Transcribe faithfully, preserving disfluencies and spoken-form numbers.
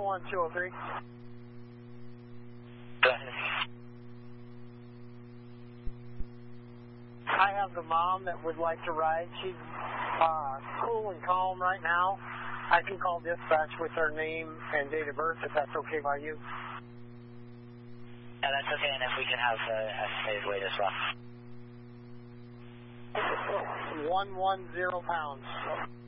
one two oh three. Go ahead. I have the mom that would like to ride. She's uh, cool and calm right now. I can call dispatch with her name and date of birth if that's okay by you. Yeah, that's okay, and if we can have uh, estimated weight as well. one one zero pounds.